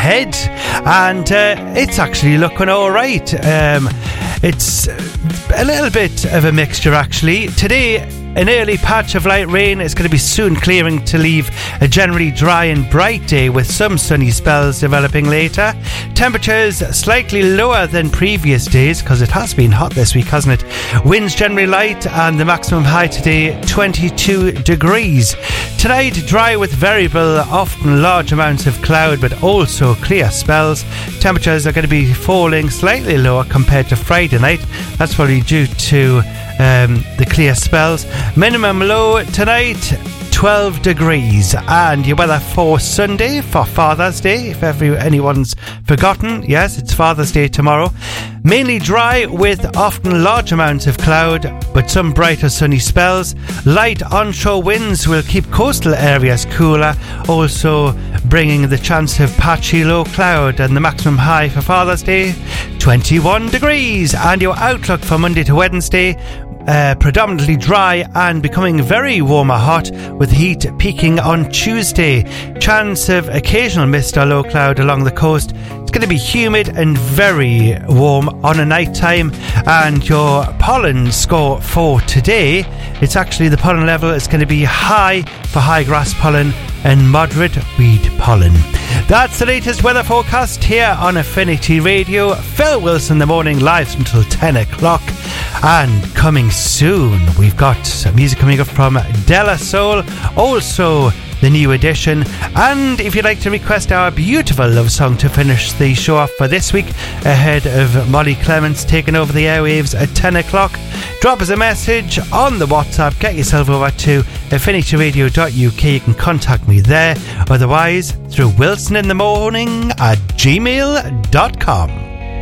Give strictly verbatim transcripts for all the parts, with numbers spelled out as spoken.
ahead, and uh, it's actually looking alright. Um, it's a little bit of a mixture actually. Today, an early patch of light rain is going to be soon clearing to leave a generally dry and bright day with some sunny spells developing later. Temperatures slightly lower than previous days because it has been hot this week, hasn't it? Winds generally light and the maximum high today twenty-two degrees. Tonight dry with variable, often large amounts of cloud but also clear spells. Temperatures are going to be falling slightly lower compared to Friday night. That's probably due to um, the clear spells. Minimum low tonight twelve degrees, and your weather for Sunday, for Father's Day, if every, anyone's forgotten. Yes, it's Father's Day tomorrow. Mainly dry with often large amounts of cloud but some brighter sunny spells. Light onshore winds will keep coastal areas cooler, also bringing the chance of patchy low cloud, and the maximum high for Father's Day twenty-one degrees. And your outlook for Monday to Wednesday, Uh, predominantly dry and becoming very warm or hot, with heat peaking on Tuesday. Chance of occasional mist or low cloud along the coast. It's going to be humid and very warm on a night time. And your pollen score for today, it's actually the pollen level is going to be high for high grass pollen and moderate weed pollen. That's the latest weather forecast here on Affinity Radio. Phil Wilson in the morning, live until ten o'clock. And coming soon, we've got some music coming up from De La Soul, also the new edition. And if you'd like to request our beautiful love song to finish the show off for this week, ahead of Molly Clements taking over the airwaves at ten o'clock, drop us a message on the WhatsApp. Get yourself over to affinity radio dot U K. You can contact me there, otherwise through wilsoninthemorning at gmail dot com.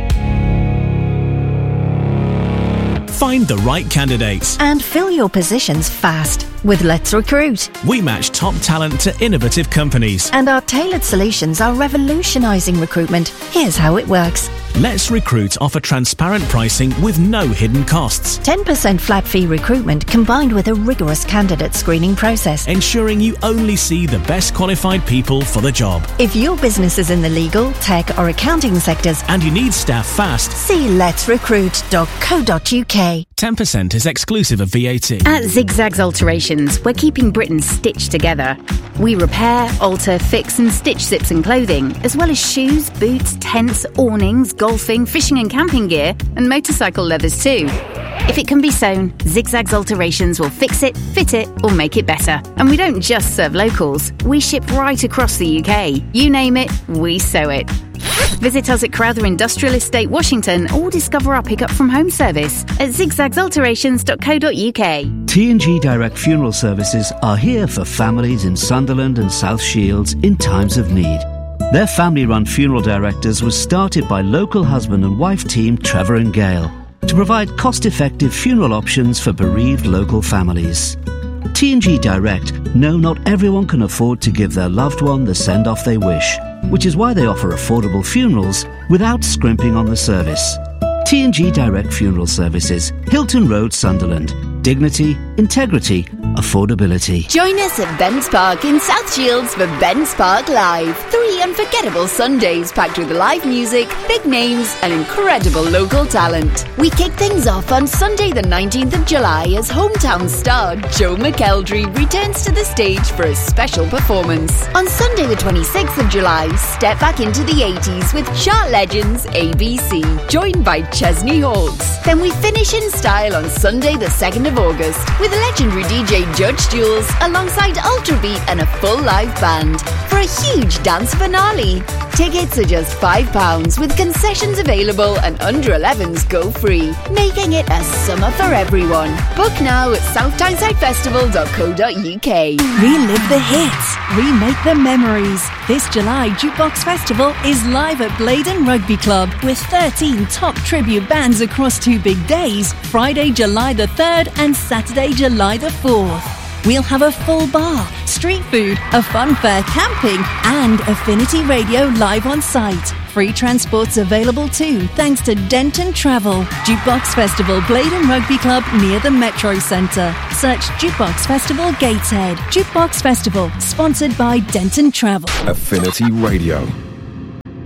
Find the right candidates and fill your positions fast with Let's Recruit. We match top talent to innovative companies, and our tailored solutions are revolutionising recruitment. Here's how it works. Let's Recruit offer transparent pricing with no hidden costs. ten percent flat fee recruitment combined with a rigorous candidate screening process, ensuring you only see the best qualified people for the job. If your business is in the legal, tech or accounting sectors and you need staff fast, see lets recruit dot co dot U K. ten percent is exclusive of V A T. At Zigzags Alterations, we're keeping Britain stitched together. We repair, alter, fix and stitch zips and clothing, as well as shoes, boots, tents, awnings, golfing, fishing and camping gear, and motorcycle leathers too. If it can be sewn, Zigzags Alterations will fix it, fit it, or make it better. And we don't just serve locals. We ship right across the U K. You name it, we sew it. Visit us at Crowther Industrial Estate, Washington, or discover our pick-up from home service at zigzags alterations dot co dot U K. T and G Direct Funeral Services are here for families in Sunderland and South Shields in times of need. Their family-run funeral directors was started by local husband and wife team Trevor and Gail to provide cost-effective funeral options for bereaved local families. T and G Direct know not everyone can afford to give their loved one the send-off they wish, which is why they offer affordable funerals without scrimping on the service. T and G Direct Funeral Services, Hilton Road, Sunderland. Dignity, integrity, affordability. Join us at Ben's Park in South Shields for Ben's Park Live. Three unforgettable Sundays packed with live music, big names and incredible local talent. We kick things off on Sunday the nineteenth of July as hometown star Joe McElderry returns to the stage for a special performance. On Sunday the twenty-sixth of July, step back into the eighties with chart legends A B C, joined by Chesney Hawkes. Then we finish in style on Sunday the second of August with legendary D J Judge Jules alongside Ultrabeat and a full live band for a huge dance finale. Tickets are just five pounds with concessions available and under elevens go free, making it a summer for everyone. Book now at south tyneside festival dot co dot U K. Relive the hits, remake the memories. This July Jukebox Festival is live at Blaydon Rugby Club with thirteen top tribute bands across two big days, Friday July the third and Saturday July the fourth. We'll have a full bar, street food, a fun fair, camping and Affinity Radio live on site. Free transport's available too, thanks to Denton Travel. Jukebox Festival, Blaydon Rugby Club near the Metro Centre. Search Jukebox Festival Gateshead. Jukebox Festival, sponsored by Denton Travel. Affinity Radio.